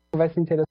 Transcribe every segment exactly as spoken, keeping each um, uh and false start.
vai se interessar.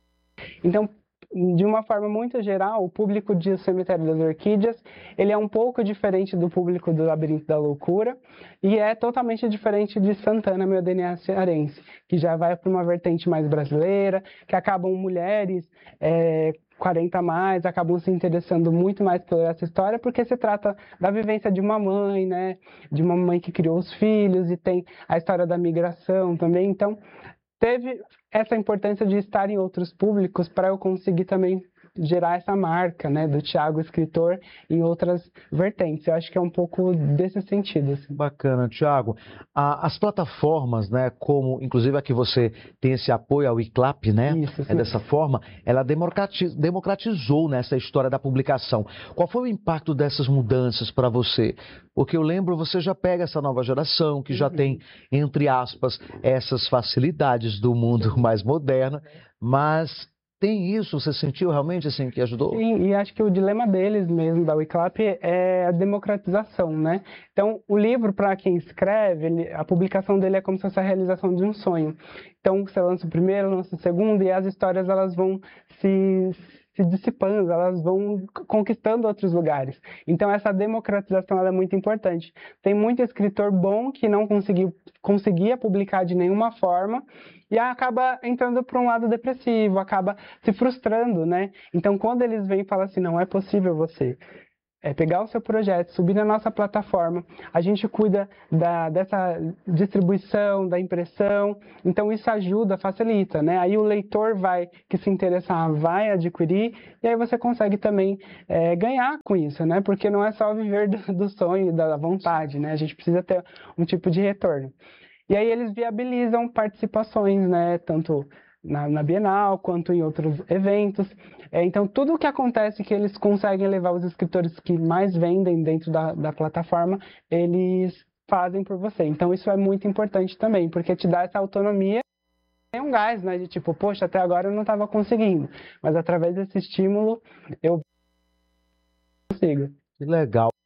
Então, de uma forma muito geral, o público de O Cemitério das Orquídeas, ele é um pouco diferente do público do Labirinto da Loucura e é totalmente diferente de Santana, Meu D N A Cearense, que já vai para uma vertente mais brasileira, que acabam mulheres é, quarenta a mais, acabam se interessando muito mais por essa história, porque se trata da vivência de uma mãe, né, de uma mãe que criou os filhos, e tem a história da migração também, então teve essa importância de estar em outros públicos para eu conseguir também gerar essa marca, né, do Thiago escritor em outras vertentes. Eu acho que é um pouco desse sentido. Assim. Bacana, Thiago. Ah, as plataformas, né, como inclusive a que você tem esse apoio ao I C L A P, né, Isso, é dessa forma, ela democratiz- democratizou nessa história da publicação. Qual foi o impacto dessas mudanças para você? Porque eu lembro, você já pega essa nova geração, que já uhum. tem, entre aspas, essas facilidades do mundo mais moderno, mas tem isso, você sentiu realmente assim que ajudou? Sim, e acho que o dilema deles mesmo, da I C L A P, é a democratização, né? Então, o livro, para quem escreve, ele, a publicação dele é como se fosse a realização de um sonho. Então, você lança o primeiro, lança o segundo, e as histórias elas vão se, se dissipando, elas vão conquistando outros lugares. Então, essa democratização ela é muito importante. Tem muito escritor bom que não conseguiu, conseguia publicar de nenhuma forma, e acaba entrando para um lado depressivo, acaba se frustrando, né? Então, quando eles vêm e falam assim, não é possível você é, pegar o seu projeto, subir na nossa plataforma, a gente cuida da, dessa distribuição, da impressão, então isso ajuda, facilita, né? Aí o leitor vai, que se interessar, vai adquirir, e aí você consegue também é, ganhar com isso, né? Porque não é só viver do, do sonho, da vontade, né? A gente precisa ter um tipo de retorno. E aí eles viabilizam participações, né, tanto na, na Bienal quanto em outros eventos. É, então, tudo o que acontece que eles conseguem levar os escritores que mais vendem dentro da, da plataforma, eles fazem por você. Então, isso é muito importante também, porque te dá essa autonomia. Tem um gás, né, de tipo, poxa, até agora eu não estava conseguindo, mas através desse estímulo eu consigo. Que legal.